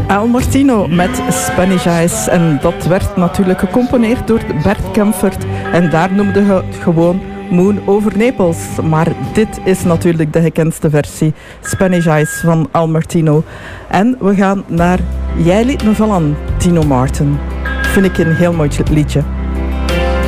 Al Martino met Spanish Eyes. En dat werd natuurlijk gecomponeerd door Bert Kaempfert. En daar noemde hij het gewoon Moon over Naples. Maar dit is natuurlijk de gekendste versie. Spanish Eyes van Al Martino. En we gaan naar Jij liet me vallen, Tino Martin. Vind ik een heel mooi liedje.